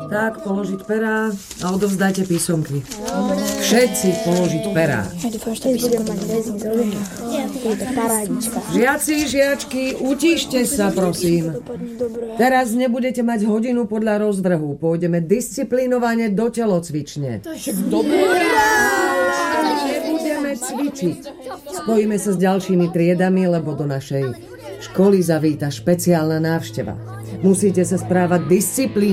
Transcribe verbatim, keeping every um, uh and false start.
Tak, položiť perá a odovzdajte písomky. Všetci položiť perá. Žiaci, žiačky, utíšte sa, prosím. Teraz nebudete mať hodinu podľa rozvrhu. Pôjdeme disciplinovane do telocvične. Nebudeme cvičiť. Spojíme sa s ďalšími triedami, lebo do našej školy zavíta špeciálna návšteva. Musíte sa správať disciplíne.